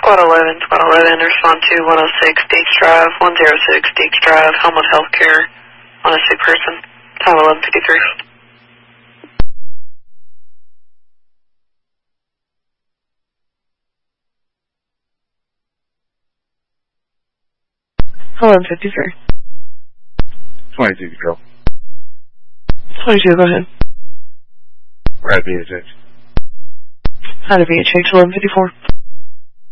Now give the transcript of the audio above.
Squad 11, respond to 106 Deeks Drive, 106 Deeks Drive, Homeless Healthcare, on a sick person, time 11:53. Hello, 53. 22 control. 22, go ahead. We're at VHH. Out of VHH, 11:54.